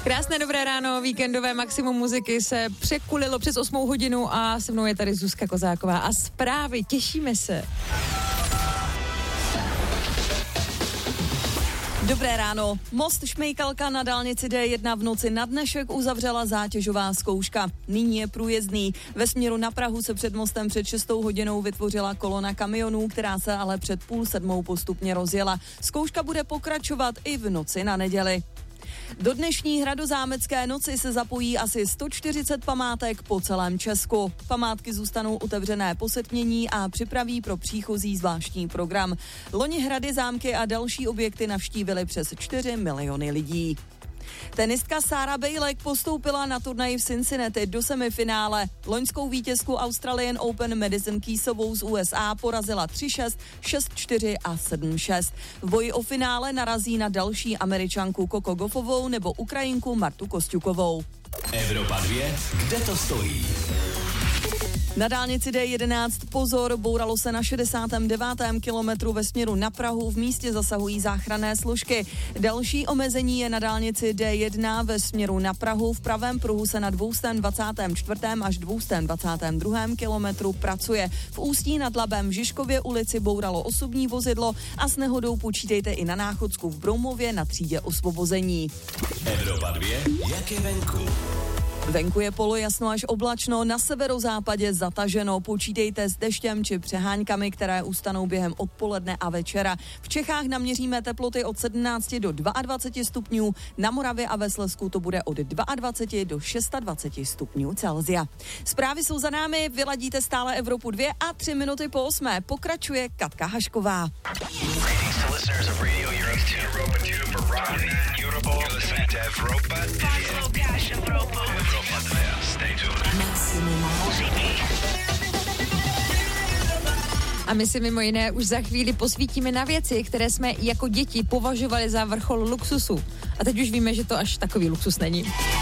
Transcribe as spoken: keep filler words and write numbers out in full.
Krásné dobré ráno, víkendové maximum muziky se překulilo přes osmou hodinu a se mnou je tady Zuzka Kozáková a zprávy, těšíme se. Dobré ráno. Most Šmejkalka na dálnici D jedna v noci na dnešek uzavřela zátěžová zkouška. Nyní je průjezdný. Ve směru na Prahu se před mostem před šestou hodinou vytvořila kolona kamionů, která se ale před půl sedmou postupně rozjela. Zkouška bude pokračovat i v noci na neděli. Do dnešní hradozámecké noci se zapojí asi sto čtyřicet památek po celém Česku. Památky zůstanou otevřené po setmění a připraví pro příchozí zvláštní program. Loni hrady, zámky a další objekty navštívili přes čtyři miliony lidí. Tenistka Sarah Bejlek postoupila na turnaj v Cincinnati do semifinále. Loňskou vítězku Australian Open Madison Keysovou z U S A porazila tři šest, šest čtyři a sedm šest. V boji o finále narazí na další Američanku Coco Gauffovou nebo Ukrajinku Martu Kosťukovou. Evropa dvě, kde to stojí? Na dálnici D jedenáct pozor, bouralo se na šedesátém devátém kilometru ve směru na Prahu, v místě zasahují záchranné složky. Další omezení je na dálnici D jedna ve směru na Prahu, v pravém pruhu se na dvě dvacet čtyři až dvě dvacet dva kilometru pracuje. V Ústí nad Labem v Žižkově ulici bouralo osobní vozidlo a s nehodou počítejte i na Náchodsku v Broumově na třídě osvobození. Evropa dvě, jak je venku? Venku je polojasno až oblačno, na severozápadě zataženo. Počítejte s deštěm či přeháňkami, které ustanou během odpoledne a večera. V Čechách naměříme teploty od sedmnácti do dvaceti dvou stupňů, na Moravě a ve Slezsku to bude od dvaceti dvou do dvaceti šesti stupňů Celsia. Zprávy jsou za námi, vyladíte stále Evropu dvě a tři minuty po osmé. Pokračuje Katka Hašková. A my si mimo jiné už za chvíli posvítíme na věci, které jsme jako děti považovali za vrchol luxusu. A teď už víme, že to až takový luxus není.